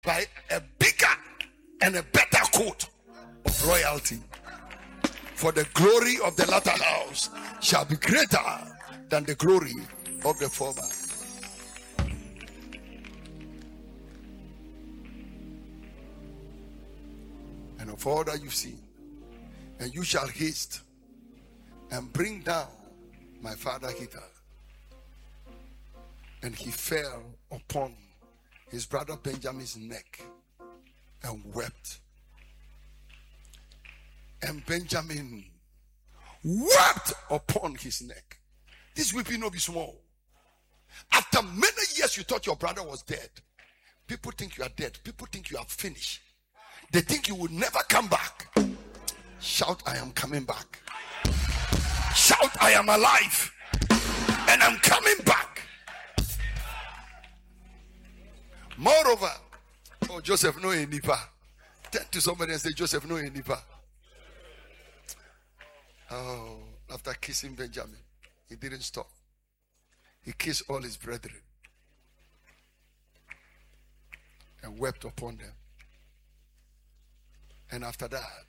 by a bigger and a better coat of royalty. For the glory of the latter house shall be greater than the glory of the former. And of all that you've seen, and you shall haste and bring down my father hither. And he fell upon his brother Benjamin's neck and wept. And Benjamin wept upon his neck. This weeping will be small. After many years, you thought your brother was dead. People think you are dead. People think you are finished. They think you will never come back. Shout, I am coming back. Shout, I am alive. And I'm coming back. Moreover, Joseph no enipa. Turn to somebody and say, Joseph no enipa. Oh, after kissing Benjamin, he didn't stop. He kissed all his brethren and wept upon them. And after that,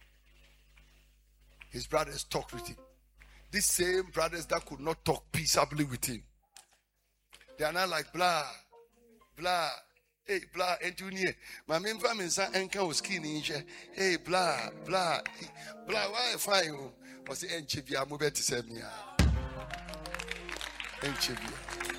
his brothers talked with him. These same brothers that could not talk peaceably with him, they are not like blah, blah, hey, blah, engineer. My main family is was skinny. Hey, blah, blah, blah, why fine you? Was the enchivia move to send me? Enchivia.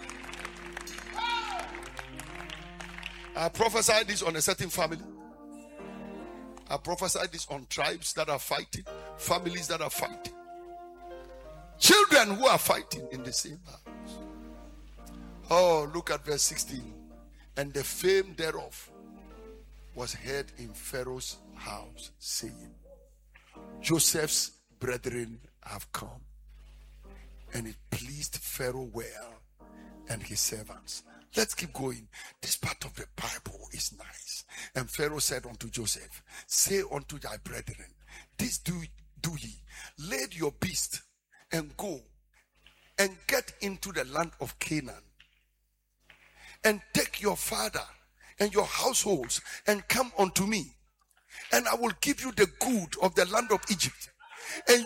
I prophesied this on a certain family. I prophesied this on tribes that are fighting, families that are fighting, children who are fighting in the same house. Oh, look at verse 16. And the fame thereof was heard in Pharaoh's house, saying, Joseph's brethren have come. And it pleased Pharaoh well and his servants. Let's keep going. This part of the Bible is nice. And Pharaoh said unto Joseph, say unto thy brethren, this do ye, lade your beast and go and get into the land of Canaan, and take your father and your households and come unto me, and I will give you the good of the land of Egypt. And